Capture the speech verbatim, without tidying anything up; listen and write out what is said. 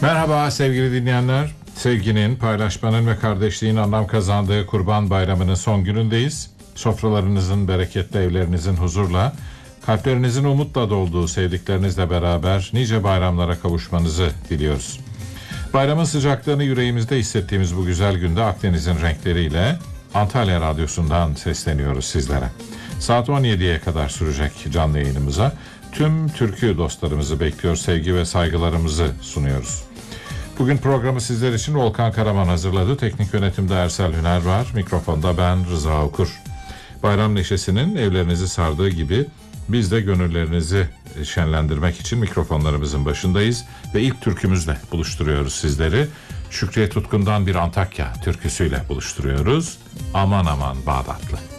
Merhaba sevgili dinleyenler. Sevginin, paylaşmanın ve kardeşliğin anlam kazandığı Kurban Bayramı'nın son günündeyiz. Sofralarınızın bereketli, evlerinizin huzurla, kalplerinizin umutla dolduğu sevdiklerinizle beraber nice bayramlara kavuşmanızı diliyoruz. Bayramın sıcaklığını yüreğimizde hissettiğimiz bu güzel günde Akdeniz'in renkleriyle Antalya Radyosu'ndan sesleniyoruz sizlere. Saat on yediye kadar sürecek canlı yayınımıza tüm türkü dostlarımızı bekliyor, sevgi ve saygılarımızı sunuyoruz. Bugün programı sizler için Volkan Karaman hazırladı. Teknik yönetimde Ersel Hüner var. Mikrofonda ben Rıza Okur. Bayram neşesinin evlerinizi sardığı gibi biz de gönüllerinizi şenlendirmek için mikrofonlarımızın başındayız. Ve ilk türkümüzle buluşturuyoruz sizleri. Şükriye Tutkun'dan bir Antakya türküsüyle buluşturuyoruz. Aman aman Bağdatlı.